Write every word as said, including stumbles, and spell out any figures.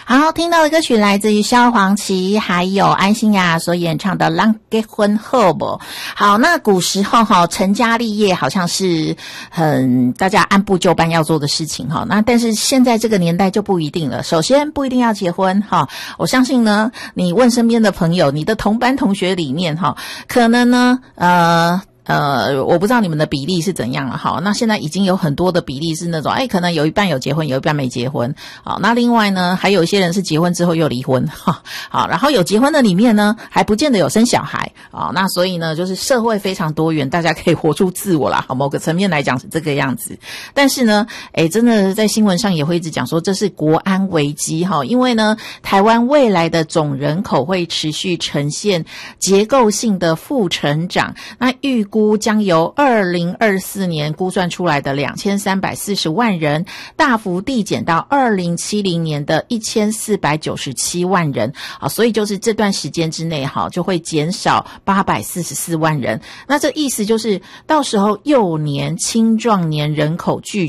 好，听到的歌曲来自于萧煌奇还有安心亚所演唱的《人结婚好不》。好，那古时候哈成家立业好像是很大家按部就班要做的事情哈，那但是现在这个年代就不一定了。首先不一定要结婚哈，我相信呢，你问身边的朋友，你的同班同学里面哈，可能呢呃。呃，我不知道你们的比例是怎样了哈。那现在已经有很多的比例是那种，哎，可能有一半有结婚，有一半没结婚。好，那另外呢，还有一些人是结婚之后又离婚哈。好，然后有结婚的里面呢，还不见得有生小孩啊。那所以呢，就是社会非常多元，大家可以活出自我啦。好，某个层面来讲是这个样子。但是呢，哎，真的在新闻上也会一直讲说这是国安危机哈，因为呢，台湾未来的总人口会持续呈现结构性的负成长，那预估估将由二零二四年估算出来的两千三百四十万人大幅递减到二零七零年的一千四百九十七万人。好，所以就是这段时间之内哈就会减少八百四十四万人。那这意思就是到时候幼年青壮年人口剧